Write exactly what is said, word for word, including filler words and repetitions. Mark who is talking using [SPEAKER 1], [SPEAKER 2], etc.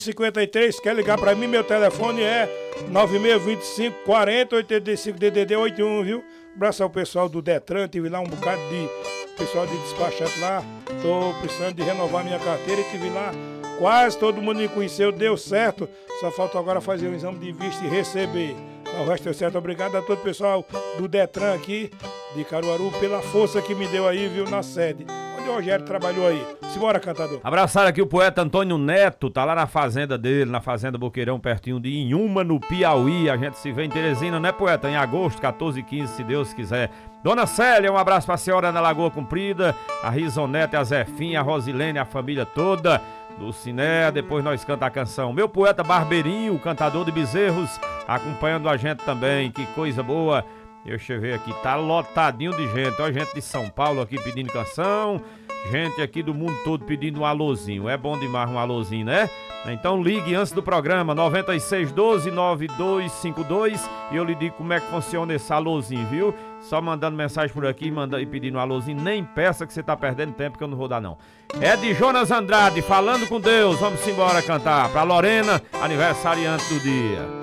[SPEAKER 1] cinquenta e três, quer ligar pra mim? Meu telefone é nove seis dois cinco, quarenta, oitenta e cinco, D D D oitenta e um, viu? Abraço ao pessoal do Detran, tive lá um bocado de pessoal de despachante lá. Tô precisando de renovar minha carteira e tive lá. Quase todo mundo me conheceu, deu certo. Só falta agora fazer um exame de vista e receber. O resto deu certo. Obrigado a todo o pessoal do Detran aqui, de Caruaru, pela força que me deu aí, viu, na sede. Onde o Rogério trabalhou aí. Simbora, cantador.
[SPEAKER 2] Abraçar aqui o poeta Antônio Neto, tá lá na fazenda dele, na fazenda Boqueirão, pertinho de Inhuma, no Piauí. A gente se vê em Teresina, né, poeta? Em agosto, quatorze e quinze, se Deus quiser. Dona Célia, um abraço pra senhora na Lagoa Comprida, a Risoneta, a Zefinha, a Rosilene, a família toda. Do Ciné, depois nós canta a canção. Meu poeta Barbeirinho, cantador de bezerros, acompanhando a gente também, que coisa boa. Deixa eu ver aqui, tá lotadinho de gente. Ó, gente de São Paulo aqui pedindo canção, gente aqui do mundo todo pedindo um alôzinho. É bom demais um alôzinho, né? Então ligue antes do programa, nove seis um dois, nove dois cinco dois, e eu lhe digo como é que funciona esse alôzinho, viu? Só mandando mensagem por aqui manda, e pedindo um alôzinho, nem peça que você tá perdendo tempo que eu não vou dar não. É de Jonas Andrade, falando com Deus, vamos embora cantar. Pra Lorena, aniversariante do dia.